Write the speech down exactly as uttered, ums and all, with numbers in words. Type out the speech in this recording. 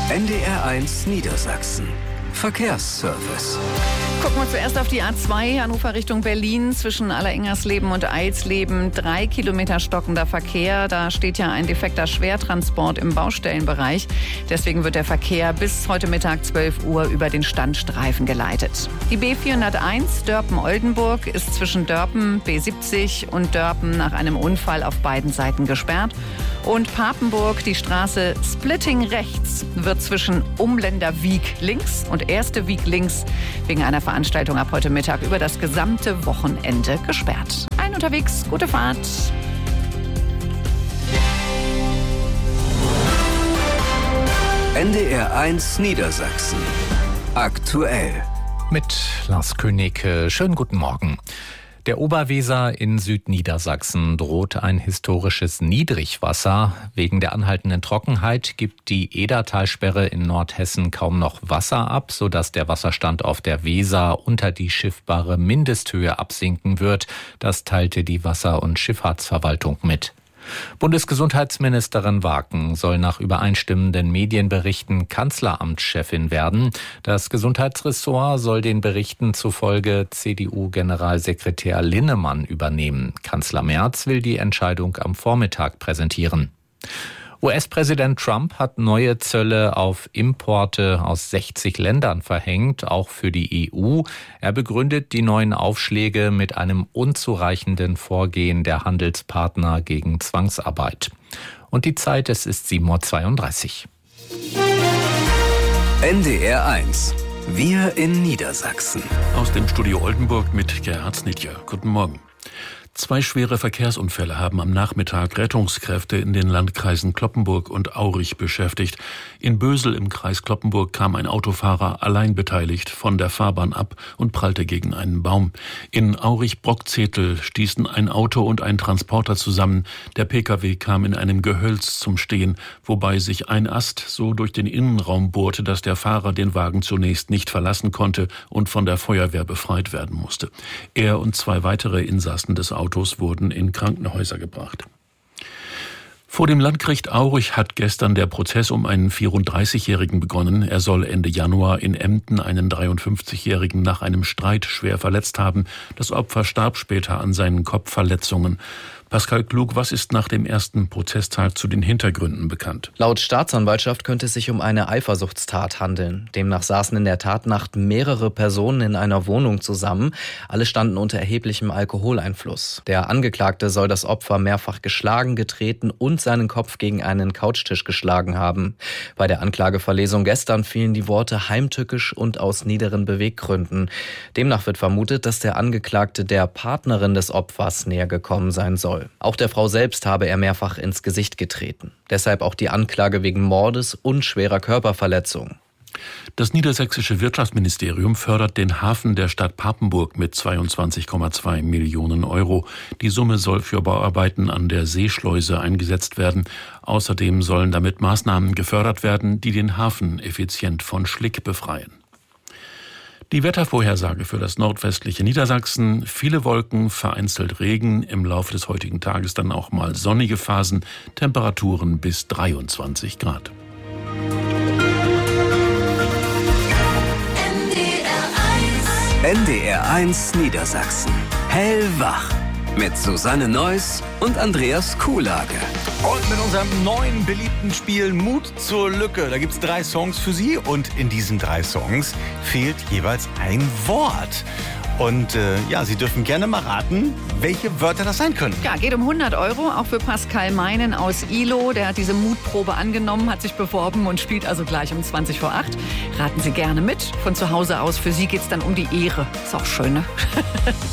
N D R eins Niedersachsen. Verkehrsservice. Gucken wir zuerst auf die A zwei, Hannover Richtung Berlin, zwischen Allerengersleben und Eilsleben. Drei Kilometer stockender Verkehr. Da steht ja ein defekter Schwertransport im Baustellenbereich. Deswegen wird der Verkehr bis heute Mittag zwölf Uhr über den Standstreifen geleitet. Die B vierhunderteins Dörpen-Oldenburg ist zwischen Dörpen B siebzig und Dörpen nach einem Unfall auf beiden Seiten gesperrt. Und Papenburg, die Straße Splitting rechts, wird zwischen Umländer Wieg links und Erste Wieg links wegen einer Veranstaltung ab heute Mittag über das gesamte Wochenende gesperrt. Ein unterwegs, gute Fahrt. N D R eins Niedersachsen. Aktuell. Mit Lars König. Schönen guten Morgen. Der Oberweser in Südniedersachsen droht ein historisches Niedrigwasser. Wegen der anhaltenden Trockenheit gibt die Edertalsperre in Nordhessen kaum noch Wasser ab, sodass der Wasserstand auf der Weser unter die schiffbare Mindesthöhe absinken wird. Das teilte die Wasser- und Schifffahrtsverwaltung mit. Bundesgesundheitsministerin Waken soll nach übereinstimmenden Medienberichten Kanzleramtschefin werden. Das Gesundheitsressort soll den Berichten zufolge C D U-Generalsekretär Linnemann übernehmen. Kanzler Merz will die Entscheidung am Vormittag präsentieren. U S-Präsident Trump hat neue Zölle auf Importe aus sechzig Ländern verhängt, auch für die E U. Er begründet die neuen Aufschläge mit einem unzureichenden Vorgehen der Handelspartner gegen Zwangsarbeit. Und die Zeit, es ist sieben Uhr zweiunddreißig. N D R eins. Wir in Niedersachsen. Aus dem Studio Oldenburg mit Gerhard Snitjer. Guten Morgen. Zwei schwere Verkehrsunfälle haben am Nachmittag Rettungskräfte in den Landkreisen Cloppenburg und Aurich beschäftigt. In Bösel im Kreis Cloppenburg kam ein Autofahrer allein beteiligt von der Fahrbahn ab und prallte gegen einen Baum. In Aurich-Brockzetel stießen ein Auto und ein Transporter zusammen. Der Pkw kam in einem Gehölz zum Stehen, wobei sich ein Ast so durch den Innenraum bohrte, dass der Fahrer den Wagen zunächst nicht verlassen konnte und von der Feuerwehr befreit werden musste. Er und zwei weitere Insassen des Autos wurden in Krankenhäuser gebracht. Vor dem Landgericht Aurich hat gestern der Prozess um einen vierunddreißigjährigen begonnen. Er soll Ende Januar in Emden einen dreiundfünfzigjährigen nach einem Streit schwer verletzt haben. Das Opfer starb später an seinen Kopfverletzungen. Pascal Klug, was ist nach dem ersten Prozesstag zu den Hintergründen bekannt? Laut Staatsanwaltschaft könnte es sich um eine Eifersuchtstat handeln. Demnach saßen in der Tatnacht mehrere Personen in einer Wohnung zusammen. Alle standen unter erheblichem Alkoholeinfluss. Der Angeklagte soll das Opfer mehrfach geschlagen, getreten und seinen Kopf gegen einen Couchtisch geschlagen haben. Bei der Anklageverlesung gestern fielen die Worte heimtückisch und aus niederen Beweggründen. Demnach wird vermutet, dass der Angeklagte der Partnerin des Opfers näher gekommen sein soll. Auch der Frau selbst habe er mehrfach ins Gesicht getreten. Deshalb auch die Anklage wegen Mordes und schwerer Körperverletzung. Das niedersächsische Wirtschaftsministerium fördert den Hafen der Stadt Papenburg mit zweiundzwanzig Komma zwei Millionen Euro. Die Summe soll für Bauarbeiten an der Seeschleuse eingesetzt werden. Außerdem sollen damit Maßnahmen gefördert werden, die den Hafen effizient von Schlick befreien. Die Wettervorhersage für das nordwestliche Niedersachsen: viele Wolken, vereinzelt Regen, im Laufe des heutigen Tages dann auch mal sonnige Phasen, Temperaturen bis dreiundzwanzig Grad. N D R eins Niedersachsen. Hellwach. Mit Susanne Neuss und Andreas Kuhlage. Und mit unserem neuen beliebten Spiel Mut zur Lücke. Da gibt es drei Songs für Sie und in diesen drei Songs fehlt jeweils ein Wort. Und äh, ja, Sie dürfen gerne mal raten, welche Wörter das sein können. Ja, geht um hundert Euro, auch für Pascal Meinen aus Ilo. Der hat diese Mutprobe angenommen, hat sich beworben und spielt also gleich um zwanzig vor acht. Raten Sie gerne mit. Von zu Hause aus, für Sie geht's dann um die Ehre. Ist auch schön, ne?